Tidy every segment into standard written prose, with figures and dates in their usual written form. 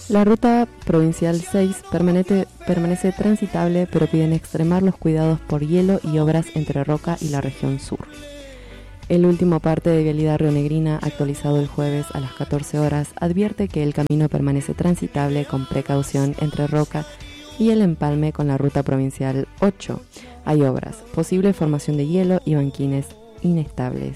La ruta provincial 6 permanece transitable, pero piden extremar los cuidados por hielo y obras entre Roca y la región sur. El último parte de Vialidad Rionegrina, actualizado el jueves a las 14 horas, advierte que el camino permanece transitable con precaución entre Roca y el empalme con la ruta provincial 8. Hay obras, posible formación de hielo y banquines inestables.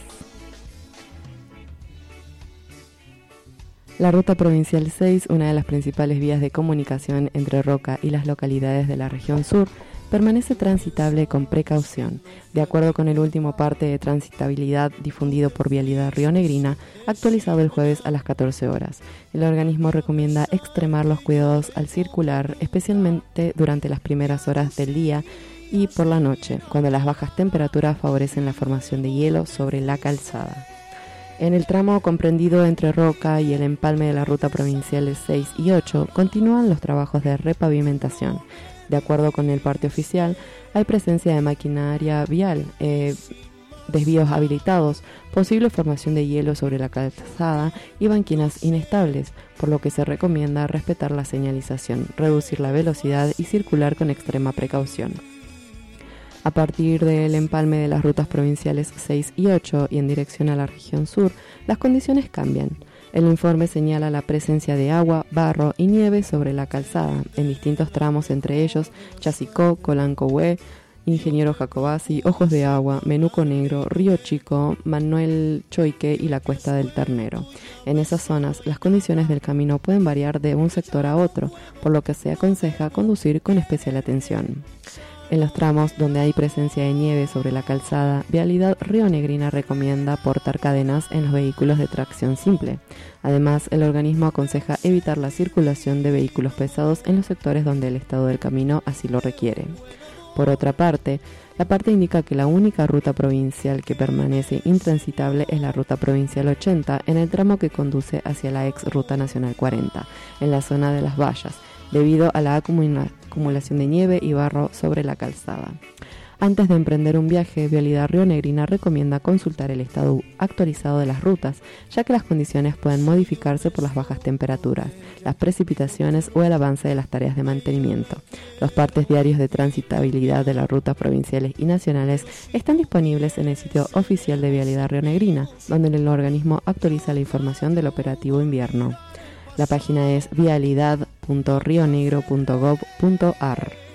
La ruta provincial 6, una de las principales vías de comunicación entre Roca y las localidades de la región sur, permanece transitable con precaución, de acuerdo con el último parte de transitabilidad difundido por Vialidad Rionegrina, actualizado el jueves a las 14 horas. El organismo recomienda extremar los cuidados al circular, especialmente durante las primeras horas del día y por la noche, cuando las bajas temperaturas favorecen la formación de hielo sobre la calzada. En el tramo comprendido entre Roca y el empalme de la ruta provinciales 6 y 8 continúan los trabajos de repavimentación. De acuerdo con el parte oficial, hay presencia de maquinaria vial, desvíos habilitados, posible formación de hielo sobre la calzada y banquinas inestables, por lo que se recomienda respetar la señalización, reducir la velocidad y circular con extrema precaución. A partir del empalme de las rutas provinciales 6 y 8 y en dirección a la región sur, las condiciones cambian. El informe señala la presencia de agua, barro y nieve sobre la calzada, en distintos tramos, entre ellos Chasicó, Colancohue, Ingeniero Jacobasi, Ojos de Agua, Menuco Negro, Río Chico, Manuel Choique y la Cuesta del Ternero. En esas zonas, las condiciones del camino pueden variar de un sector a otro, por lo que se aconseja conducir con especial atención. En los tramos donde hay presencia de nieve sobre la calzada, Vialidad Rionegrina recomienda portar cadenas en los vehículos de tracción simple. Además, el organismo aconseja evitar la circulación de vehículos pesados en los sectores donde el estado del camino así lo requiere. Por otra parte, la parte indica que la única ruta provincial que permanece intransitable es la ruta provincial 80 en el tramo que conduce hacia la ex ruta nacional 40, en la zona de las vallas, debido a la acumulación de nieve y barro sobre la calzada. Antes de emprender un viaje, Vialidad Rionegrina recomienda consultar el estado actualizado de las rutas, ya que las condiciones pueden modificarse por las bajas temperaturas, las precipitaciones o el avance de las tareas de mantenimiento. Los partes diarios de transitabilidad de las rutas provinciales y nacionales están disponibles en el sitio oficial de Vialidad Rionegrina, donde el organismo actualiza la información del operativo invierno. La página es vialidad.rionegro.gov.ar.